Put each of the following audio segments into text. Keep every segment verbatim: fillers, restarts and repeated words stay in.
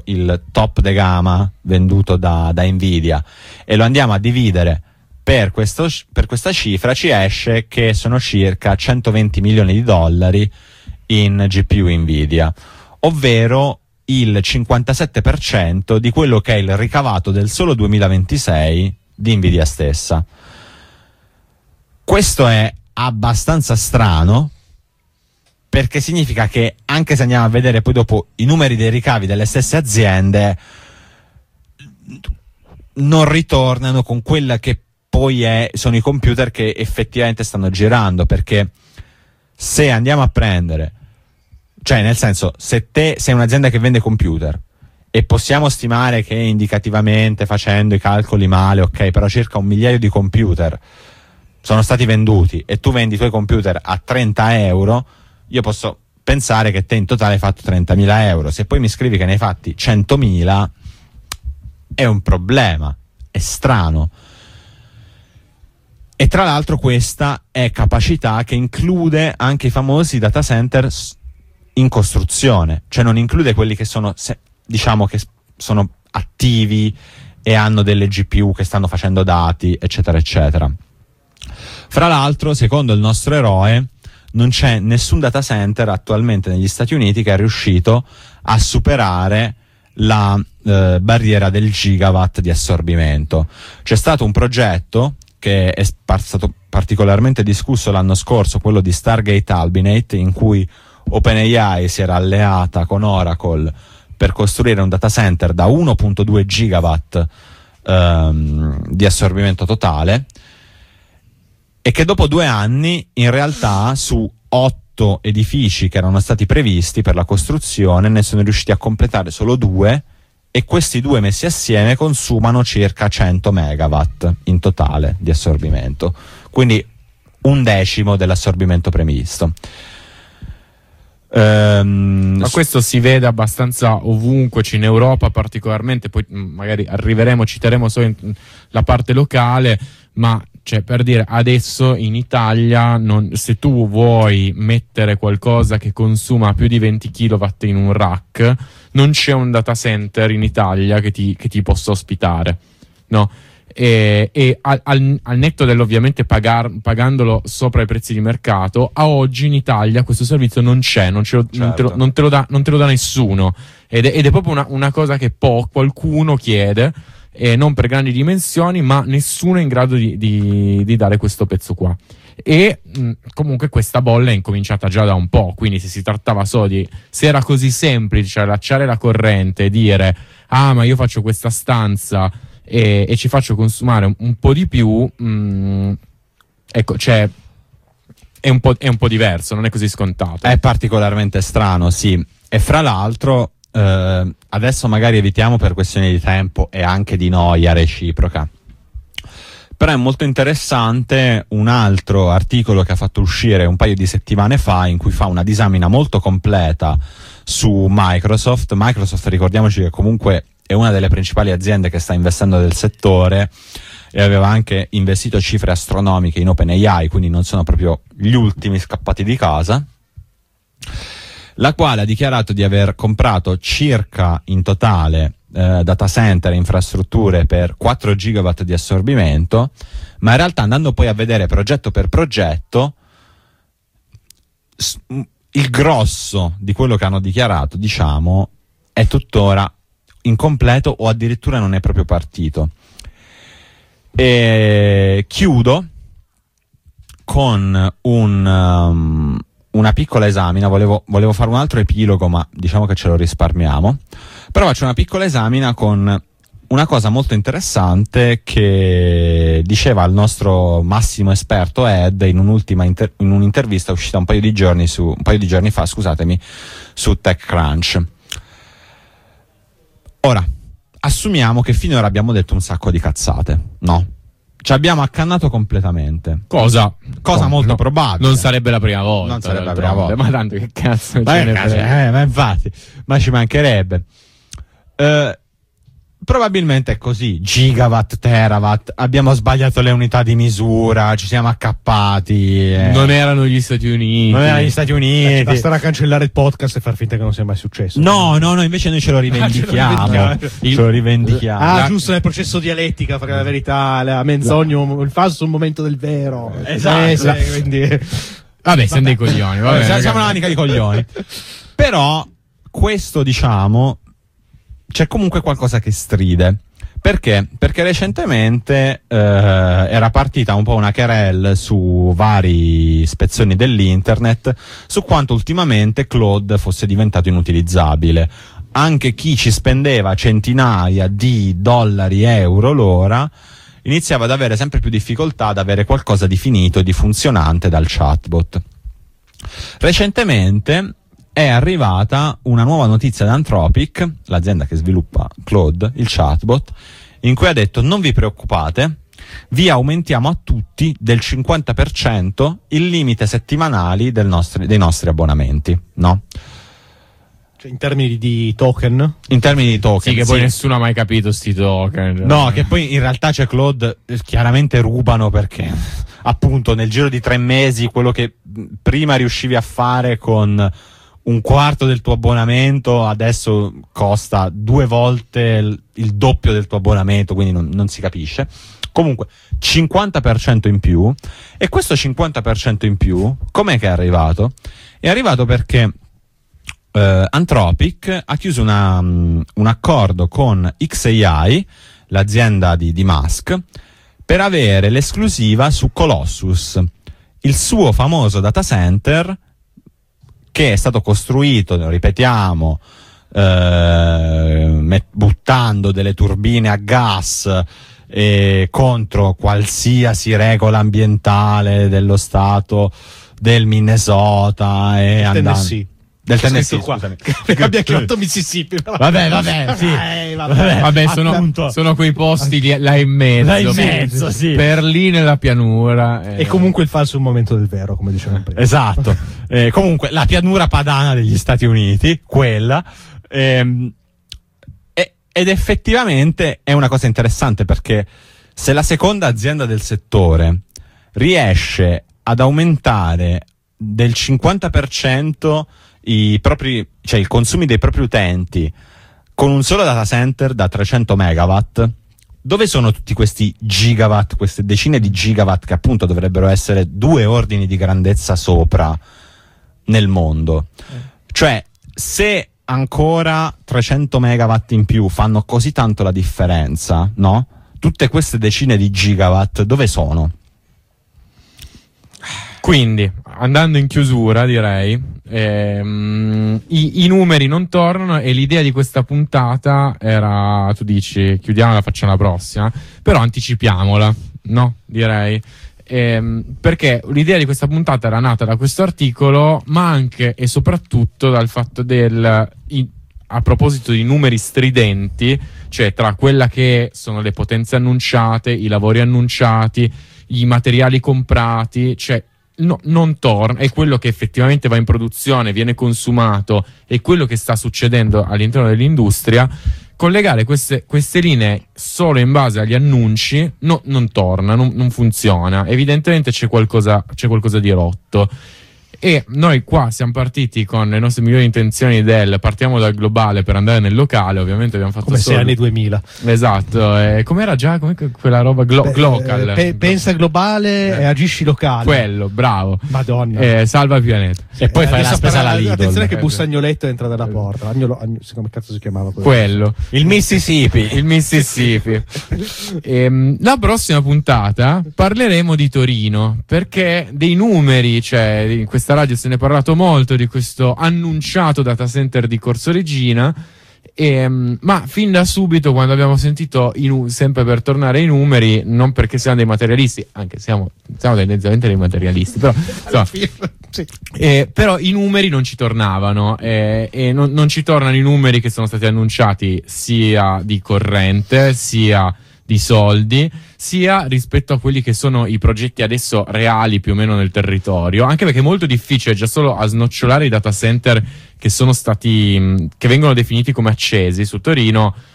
il top de gama venduto da, da Nvidia, e lo andiamo a dividere per, questo, per questa cifra, ci esce che sono circa centoventi milioni di dollari in G P U Nvidia, ovvero il cinquantasette per cento di quello che è il ricavato del solo duemilaventisei di Nvidia stessa. Questo è abbastanza strano, perché significa che, anche se andiamo a vedere poi dopo i numeri dei ricavi delle stesse aziende, non ritornano con quella che poi è, sono i computer che effettivamente stanno girando. Perché se andiamo a prendere, cioè nel senso, se te sei un'azienda che vende computer e possiamo stimare che indicativamente, facendo i calcoli male, ok, però circa un migliaio di computer sono stati venduti e tu vendi i tuoi computer a trenta euro, io posso pensare che te in totale hai fatto trentamila euro. Se poi mi scrivi che ne hai fatti centomila, è un problema, è strano. E tra l'altro questa è capacità che include anche i famosi data center in costruzione, cioè non include quelli che sono, diciamo, che sono attivi e hanno delle G P U che stanno facendo dati, eccetera eccetera. Fra l'altro, secondo il nostro eroe, non c'è nessun data center attualmente negli Stati Uniti che è riuscito a superare la eh, barriera del gigawatt di assorbimento. C'è stato un progetto che è stato particolarmente discusso l'anno scorso, quello di Stargate Albinate, in cui OpenAI si era alleata con Oracle per costruire un data center da uno virgola due gigawatt ehm, di assorbimento totale, e che dopo due anni in realtà su otto edifici che erano stati previsti per la costruzione ne sono riusciti a completare solo due, e questi due messi assieme consumano circa cento megawatt in totale di assorbimento, quindi un decimo dell'assorbimento previsto. Um, Ma questo si vede abbastanza ovunque, in Europa particolarmente, poi magari arriveremo, citeremo solo in, la parte locale, ma cioè, per dire, adesso in Italia non, se tu vuoi mettere qualcosa che consuma più di venti chilowatt in un rack, non c'è un data center in Italia che ti, che ti possa ospitare, no? E, e al, al, al netto dell'ovviamente pagar, pagandolo sopra i prezzi di mercato, a oggi in Italia questo servizio non c'è, non, ce lo, certo. non, te lo, non, te lo dà, non te lo dà nessuno, ed è, ed è proprio una, una cosa che po- qualcuno chiede, e non per grandi dimensioni, ma nessuno è in grado di, di, di dare questo pezzo qua. E mh, comunque questa bolla è incominciata già da un po', quindi se si trattava solo di, se era così semplice allacciare la corrente e dire ah ma io faccio questa stanza e, e ci faccio consumare un, un po' di più, mh, ecco, cioè è un po', è un po' diverso, non è così scontato. È particolarmente strano, sì. E fra l'altro eh, adesso magari evitiamo per questioni di tempo e anche di noia reciproca, però è molto interessante un altro articolo che ha fatto uscire un paio di settimane fa, in cui fa una disamina molto completa su Microsoft. Microsoft, ricordiamoci che comunque è una delle principali aziende che sta investendo nel settore e aveva anche investito cifre astronomiche in OpenAI, quindi non sono proprio gli ultimi scappati di casa, la quale ha dichiarato di aver comprato circa in totale eh, data center e infrastrutture per quattro gigawatt di assorbimento, ma in realtà andando poi a vedere progetto per progetto il grosso di quello che hanno dichiarato, diciamo, è tuttora incompleto o addirittura non è proprio partito. E chiudo con un um, una piccola esamina. Volevo, volevo fare un altro epilogo, ma diciamo che ce lo risparmiamo. Però faccio una piccola esamina con una cosa molto interessante che diceva il nostro massimo esperto Ed in un'ultima inter- in un'intervista uscita un paio di giorni su un paio di giorni fa, scusatemi, su TechCrunch. Ora, assumiamo che finora abbiamo detto un sacco di cazzate, no? Ci abbiamo accannato completamente. Cosa? Cosa molto no, probabile. Non sarebbe la prima volta. Non sarebbe la prima volta. Ma tanto che cazzo ma, ce ne cazzo, eh, ma infatti, ma ci mancherebbe. Uh, probabilmente è così, gigawatt, terawatt, abbiamo sbagliato le unità di misura, ci siamo accappati. Eh. Non erano gli Stati Uniti. Non erano gli Stati Uniti. Eh, basterà cancellare il podcast e far finta che non sia mai successo. No, no, no, invece noi ce lo rivendichiamo. Ah, ce lo il, ce lo rivendichiamo. Ah, La... giusto, nel processo dialettica, perché la verità, la menzogna, la... il falso è un momento del vero. Esatto. Eh, sì, quindi... Vabbè, siamo dei coglioni. Vabbè, vabbè, siamo una manica di coglioni. Però, questo, diciamo, c'è comunque qualcosa che stride. Perché? Perché recentemente eh, era partita un po' una querelle su vari spezzoni dell'internet su quanto ultimamente Claude fosse diventato inutilizzabile. Anche chi ci spendeva centinaia di dollari, euro l'ora, iniziava ad avere sempre più difficoltà ad avere qualcosa di finito e di funzionante dal chatbot. Recentemente è arrivata una nuova notizia da Anthropic, l'azienda che sviluppa Claude, il chatbot, in cui ha detto: non vi preoccupate, vi aumentiamo a tutti del cinquanta per cento il limite settimanali del nostri, dei nostri abbonamenti, no? Cioè, in termini di token? In termini di token. Sì, che poi nessuno ha mai capito sti token. Cioè. No, che poi in realtà c'è Claude, chiaramente rubano perché appunto nel giro di tre mesi quello che prima riuscivi a fare con un quarto del tuo abbonamento adesso costa due volte il, il doppio del tuo abbonamento, quindi non, non si capisce. Comunque cinquanta per cento in più, e questo cinquanta per cento in più com'è che è arrivato? È arrivato perché Uh, Anthropic ha chiuso una, um, un accordo con X A I, l'azienda di, di Musk, per avere l'esclusiva su Colossus, il suo famoso data center che è stato costruito, ripetiamo, uh, met- buttando delle turbine a gas e contro qualsiasi regola ambientale dello stato del Minnesota e andando... Tennessee. Del Tennessee, qua. scusami. Perché abbia chiamato Mississippi. Vabbè, vabbè, sì. Eh, vabbè. Vabbè, sono, sono quei posti lì, là in mezzo. Là in mezzo, sì. Per lì nella pianura. Eh. E comunque il falso è un momento del vero, come dicevamo prima. Esatto. Eh, comunque, la pianura padana degli Stati Uniti, quella. Ehm, e, ed effettivamente è una cosa interessante, perché se la seconda azienda del settore riesce ad aumentare del cinquanta per cento i propri, cioè i consumi dei propri utenti con un solo data center da trecento megawatt, dove sono tutti questi gigawatt, queste decine di gigawatt che appunto dovrebbero essere due ordini di grandezza sopra nel mondo? Cioè, se ancora trecento megawatt in più fanno così tanto la differenza, no? Tutte queste decine di gigawatt dove sono? Quindi, andando in chiusura, direi, ehm, i, i numeri non tornano, e l'idea di questa puntata era, tu dici, chiudiamola, facciamo la prossima, però anticipiamola, no? Direi. Ehm, perché l'idea di questa puntata era nata da questo articolo, ma anche e soprattutto dal fatto del... In, a proposito di numeri stridenti, cioè tra quella che sono le potenze annunciate, i lavori annunciati, i materiali comprati, cioè no, non torna, è quello che effettivamente va in produzione, viene consumato, e quello che sta succedendo all'interno dell'industria. Collegare queste, queste linee solo in base agli annunci no, non torna, non, non funziona. Evidentemente c'è qualcosa, c'è qualcosa di rotto. E noi qua siamo partiti con le nostre migliori intenzioni del partiamo dal globale per andare nel locale, ovviamente abbiamo fatto come solo... sei anni duemila. Esatto, eh, com'era già com'è quella roba Glo- Beh, Glocal? Pe- pensa globale eh. e agisci locale. Quello, bravo. Madonna. Eh, salva il pianeta. E poi Eh, fai la adesso spesa alla parla- Lidl. Attenzione che Bussagnoletto entra dalla porta. Agnolo, agno, come cazzo si chiamava quello? Quello. Il Mississippi. Il Mississippi. Ehm, la prossima puntata parleremo di Torino, perché dei numeri, cioè in questa radio se ne è parlato molto di questo annunciato data center di Corso Regina, ehm, ma fin da subito, quando abbiamo sentito i nu- sempre per tornare ai numeri, non perché siamo dei materialisti, anche siamo, siamo tendenzialmente dei materialisti, però insomma, Sì. Eh, però i numeri non ci tornavano, eh, e non, non ci tornano i numeri che sono stati annunciati sia di corrente sia di soldi, sia rispetto a quelli che sono i progetti adesso reali più o meno nel territorio, anche perché è molto difficile già solo a snocciolare i data center che sono stati, che vengono definiti come accesi su Torino.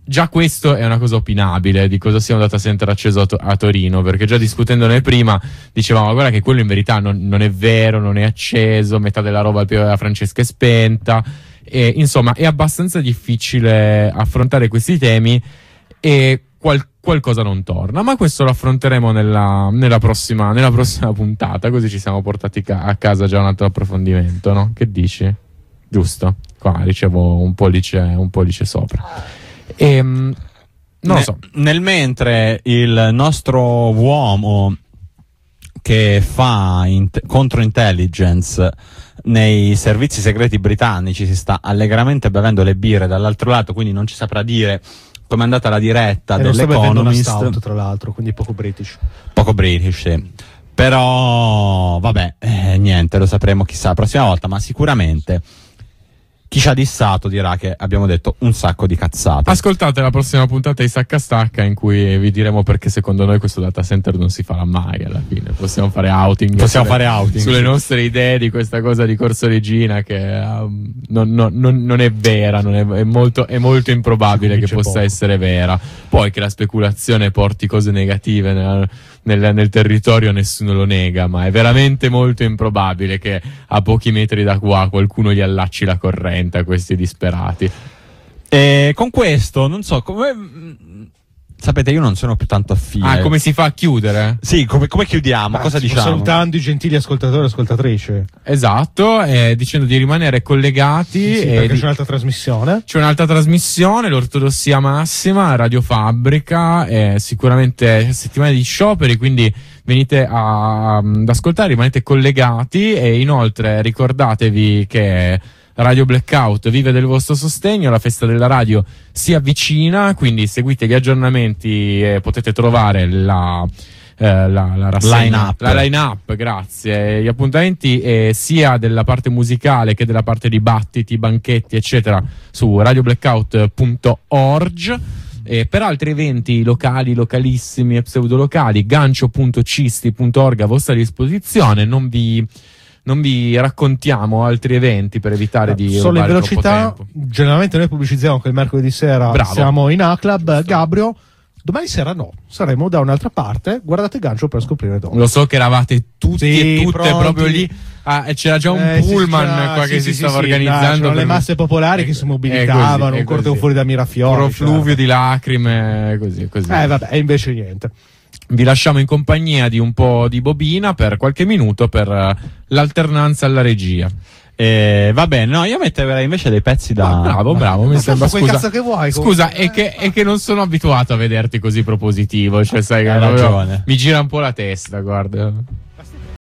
già questo è una cosa opinabile di cosa sia un data center acceso a, to- a Torino, perché già discutendone prima dicevamo ma guarda che quello in verità non, non è vero, non è acceso, metà della roba al piede della Francesca è spenta, e, insomma è abbastanza difficile affrontare questi temi e qual- qualcosa non torna, ma questo lo affronteremo nella, nella, prossima, nella prossima puntata, così ci siamo portati ca- a casa già un altro approfondimento, no? Che dici? Giusto? Qua ricevo un pollice, un pollice sopra. E, non ne, lo so. Nel mentre il nostro uomo che fa int- contro-intelligence nei servizi segreti britannici si sta allegramente bevendo le birre dall'altro lato, quindi non ci saprà dire come è andata la diretta e dell'Economist. Stout, tra l'altro, quindi poco british. Poco british, sì. Però vabbè, eh, niente, lo sapremo chissà la prossima volta, ma sicuramente chi ci ha dissato dirà che abbiamo detto un sacco di cazzate. Ascoltate la prossima puntata di Sacca Stacca in cui vi diremo perché secondo noi questo data center non si farà mai alla fine. Possiamo fare outing. Possiamo sulle, fare outing sulle sì. nostre idee di questa cosa di Corso Regina che um, non, non, non, non è vera, non è, è, molto, è molto improbabile che possa poco. essere vera. Poi che la speculazione porti cose negative nel, nel, nel territorio nessuno lo nega, ma è veramente molto improbabile che a pochi metri da qua qualcuno gli allacci la corrente a questi disperati. E con questo, non so, come... Sapete, io non sono più tanto affine. Ah, come si fa a chiudere? Sì, come, come chiudiamo? Ah, Cosa stiamo diciamo? salutando i gentili ascoltatori e ascoltatrici. Esatto, eh, dicendo di rimanere collegati. Sì, e perché di... c'è un'altra trasmissione. C'è un'altra trasmissione, l'Ortodossia Massima, Radio Fabbrica, eh, sicuramente settimane di scioperi, quindi venite a, ad ascoltare, rimanete collegati e inoltre ricordatevi che Radio Blackout vive del vostro sostegno, la festa della radio si avvicina, quindi seguite gli aggiornamenti e potete trovare la, eh, la, la rassegna, Line-up. la line-up, grazie, gli appuntamenti eh, sia della parte musicale che della parte dibattiti, banchetti eccetera su radio blackout punto org. E per altri eventi locali, localissimi e pseudolocali, gancio punto cisti punto org a vostra disposizione. Non vi Non vi raccontiamo altri eventi per evitare di solo in rubare troppo velocità. tempo. Generalmente noi pubblicizziamo che il mercoledì sera Bravo. siamo in A-Club. Giusto. Gabrio, domani sera no, saremo da un'altra parte. Guardate Gancio per scoprire dove. Lo so che eravate tutti Sì, e tutte pronti. proprio lì. Ah, e c'era già un Eh, sì, pullman c'era- qua sì, che sì, si sì, stava sì, organizzando. là, c'erano per- le masse popolari è- che si è mobilitavano, così, è un corteo così. fuori da Mirafiori. Profluvio di lacrime, così, così. Cioè. Eh vabbè, e invece niente. Vi lasciamo in compagnia di un po' di bobina per qualche minuto per eh, l'alternanza alla regia. Eh, va bene, no, io metterei invece dei pezzi da... Ah, bravo, bravo, mi Ma sembra. quel Scusa, cazzo che vuoi, scusa comunque. è, che, è che non sono abituato a vederti così propositivo. Cioè, sai che Hai proprio ragione. mi gira un po' la testa, guarda.